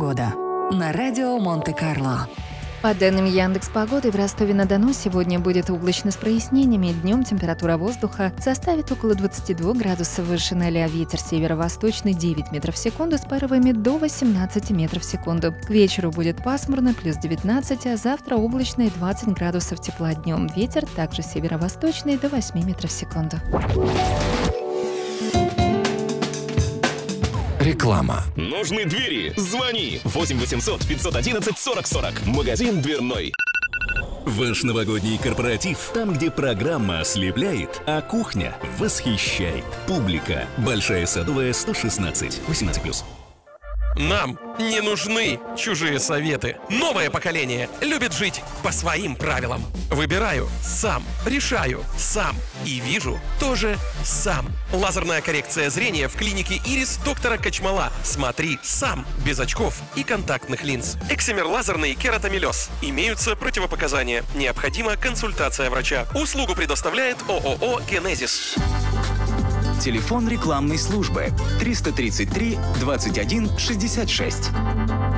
Погода на радио Монте-Карло. По данным Яндекс.Погоды, в Ростове-на-Дону сегодня будет облачно с прояснениями. Днем температура воздуха составит около 22 градусов выше 0, ветер северо-восточный 9 метров в секунду с порывами до 18 метров в секунду. К вечеру будет пасмурно, плюс 19, а завтра облачно и 20 градусов тепла днем. Ветер также северо-восточный до 8 метров в секунду. Реклама. Нужны двери? Звони 8 800 511 40 40. Магазин «Дверной». Ваш новогодний корпоратив, там, где программа ослепляет, а кухня восхищает. Публика. Большая Садовая, 116. 18+. Нам не нужны чужие советы. Новое поколение любит жить по своим правилам. Выбираю сам, решаю сам и вижу тоже сам. Лазерная коррекция зрения в клинике «Ирис» доктора Качмала. Смотри сам, без очков и контактных линз. Эксимер лазерный кератомелез. Имеются противопоказания. Необходима консультация врача. Услугу предоставляет ООО «Генезис». Телефон рекламной службы 333 21 66.